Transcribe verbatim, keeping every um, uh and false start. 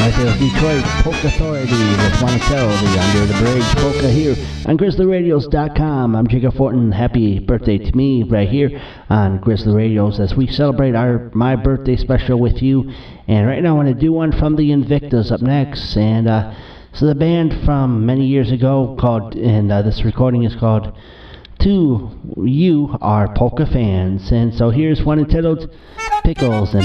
Right there with Detroit Polka Authority with Monticello, the Under the Bridge Polka here on Grizzly Radios dot com. I'm Jacob Fortin. Happy birthday to me right here on Grizzly Radios as we celebrate our my birthday special with you. And right now I want to do one from the Invictus up next. And uh, so the band from many years ago called, and uh, this recording is called To You Are Polka Fans. And so here's one entitled Pickles and